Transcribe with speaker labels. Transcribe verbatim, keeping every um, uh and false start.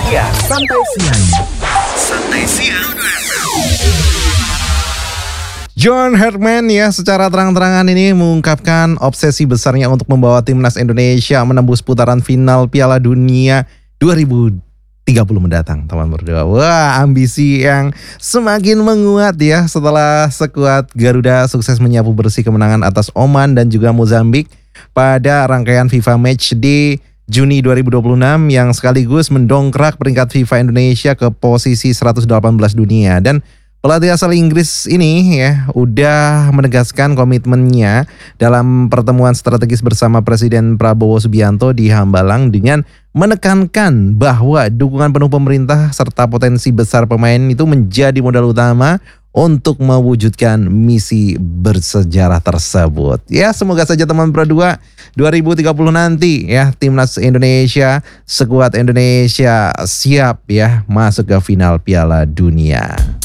Speaker 1: siang. Santai siang. Santai siang.
Speaker 2: John Herdman ya secara terang-terangan ini mengungkapkan obsesi besarnya untuk membawa timnas Indonesia menembus putaran final Piala Dunia dua ribu tiga puluh mendatang, teman berdua. Wah, ambisi yang semakin menguat ya setelah skuad Garuda sukses menyapu bersih kemenangan atas Oman dan juga Mozambik pada rangkaian FIFA Matchday Juni dua ribu dua puluh enam yang sekaligus mendongkrak peringkat FIFA Indonesia ke posisi seratus delapan belas dunia. Dan pelatih asal Inggris ini ya udah menegaskan komitmennya dalam pertemuan strategis bersama Presiden Prabowo Subianto di Hambalang dengan menekankan bahwa dukungan penuh pemerintah serta potensi besar pemain itu menjadi modal utama untuk mewujudkan misi bersejarah tersebut. Ya, semoga saja teman Pro dua dua ribu tiga puluh nanti ya timnas Indonesia, skuad Indonesia siap ya masuk ke final Piala Dunia.